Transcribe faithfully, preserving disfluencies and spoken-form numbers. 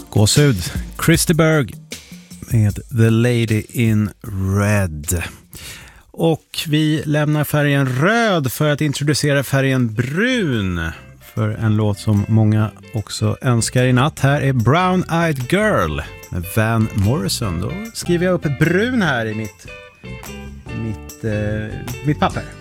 Gåshud, Christer Berg med The Lady in Red. Och vi lämnar färgen röd för att introducera färgen brun för en låt som många också önskar i natt. Här är Brown Eyed Girl med Van Morrison. Då skriver jag upp ett brun här i mitt, mitt, eh, mitt papper.